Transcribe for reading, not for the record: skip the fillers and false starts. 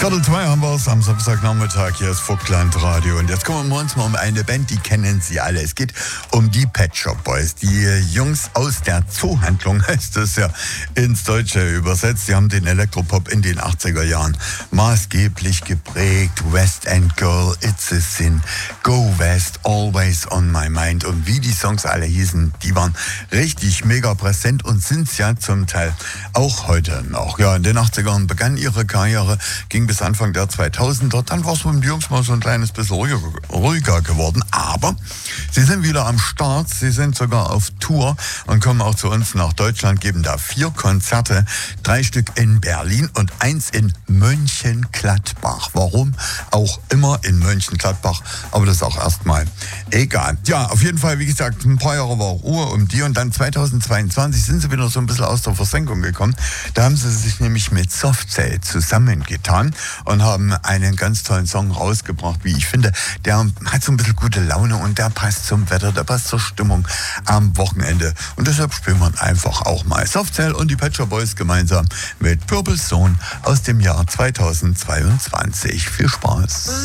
Viertel 2 haben wir es am Samstagnachmittag. Hier ist Vogtland Radio. Und jetzt kümmern wir uns mal um eine Band, die kennen Sie alle. Es geht um die Pet Shop Boys. Die Jungs aus der Zoohandlung heißt es ja ins Deutsche übersetzt. Die haben den Elektropop in den 80er Jahren maßgeblich geprägt. West End Girl, It's a Sin, Go West, Always on My Mind. Und wie die Songs alle hießen, die waren richtig mega präsent und sind es ja zum Teil auch heute noch. Ja, in den 80ern begann ihre Karriere, ging bis Anfang der 2000er. Dann war es mit den Jungs mal so ein kleines bisschen ruhiger geworden. Aber sie sind wieder am Start. Sie sind sogar auf Tour und kommen auch zu uns nach Deutschland, geben da 4 Konzerte, 3 Stück in Berlin und 1 in Mönchengladbach. Warum auch immer in Mönchengladbach, aber das ist auch erstmal egal. Ja, auf jeden Fall, wie gesagt, ein paar Jahre war Ruhe um die und dann 2022 sind sie wieder so ein bisschen aus der Versenkung gekommen. Da haben sie sich nämlich mit Softcell zusammengetan und haben einen ganz tollen Song rausgebracht, wie ich finde. Der hat so ein bisschen gute Laune und der passt zum Wetter, der passt zur Stimmung am Wochenende. Und deshalb spielen wir einfach auch mal Softcell und die Pet Shop Boys gemeinsam mit Purple Zone aus dem Jahr 2022. Viel Spaß!